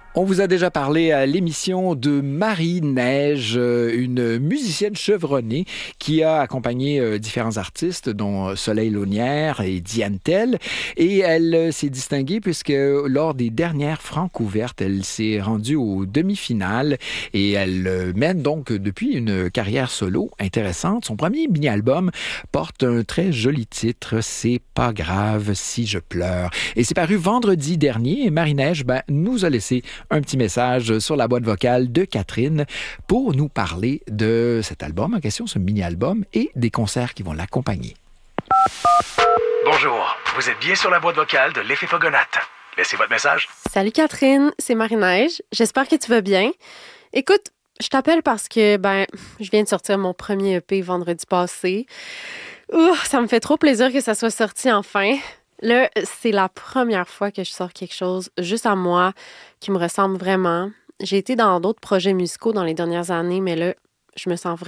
On vous a déjà parlé à l'émission de Marie-Neige, une musicienne chevronnée qui a accompagné différents artistes, dont Soleil Launière et Diane Tell. Et elle s'est distinguée puisque lors des dernières Francouvertes, elle s'est rendue aux demi-finales et elle mène donc depuis une carrière solo intéressante. Son premier mini-album porte un très joli titre, C'est pas grave si je pleure. Et c'est paru vendredi dernier et Marie-Neige nous a laissé un petit message sur la boîte vocale de Catherine pour nous parler de cet album en question, ce mini-album, et des concerts qui vont l'accompagner. Bonjour, vous êtes bien sur la boîte vocale de l'Effet Fogonate. Laissez votre message. Salut Catherine, c'est Marie-Neige. J'espère que tu vas bien. Écoute, je t'appelle parce que, je viens de sortir mon premier EP vendredi passé. Ça me fait trop plaisir que ça soit sorti enfin. Là, c'est la première fois que je sors quelque chose juste à moi, qui me ressemble vraiment. J'ai été dans d'autres projets musicaux dans les dernières années, mais là, je me sens